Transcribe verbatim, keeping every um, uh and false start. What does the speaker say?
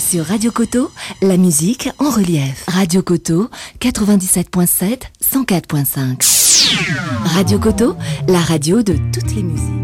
Sur Radio Coteau, la musique en relief. Radio Coteau, quatre-vingt-dix-sept virgule sept, cent quatre virgule cinq. Radio Coteau, la radio de toutes les musiques.